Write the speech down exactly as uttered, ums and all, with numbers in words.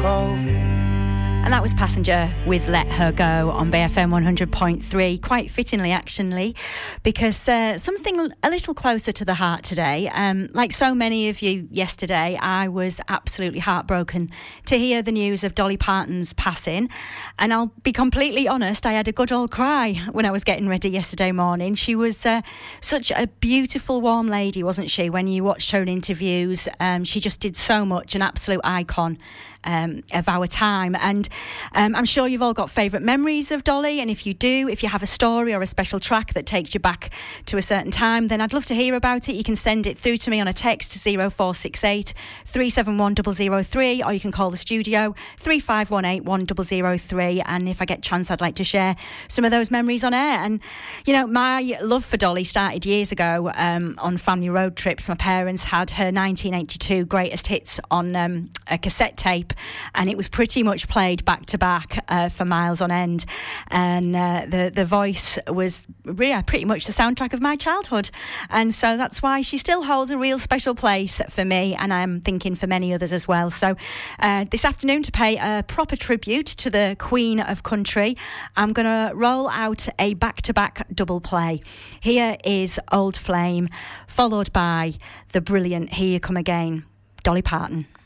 go. And that was Passenger with Let Her Go on B F M one hundred point three, quite fittingly actually, because uh, something a little closer to the heart today. Um, like so many of you yesterday, I was absolutely heartbroken to hear the news of Dolly Parton's passing. And I'll be completely honest, I had a good old cry when I was getting ready yesterday morning. She was uh, such a beautiful, warm lady, wasn't she, when you watched her in interviews? Um, she just did so much, an absolute icon um, of our time. And Um, I'm sure you've all got favourite memories of Dolly, and if you do, if you have a story or a special track that takes you back to a certain time, then I'd love to hear about it. You can send it through to me on a text zero four six eight, three seven one zero zero three, or you can call the studio three five one eight, one zero zero three, and if I get a chance, I'd like to share some of those memories on air. And, you know, my love for Dolly started years ago um, on family road trips. My parents had her nineteen eighty-two greatest hits on um, a cassette tape, and it was pretty much played back to back uh, for miles on end, and uh, the the voice was really pretty much the soundtrack of my childhood, and so that's why she still holds a real special place for me, and I'm thinking for many others as well. So uh, this afternoon, to pay a proper tribute to the Queen of Country, I'm going to roll out a back-to-back double play. Here is Old Flame, followed by the brilliant Here You Come Again, Dolly Parton.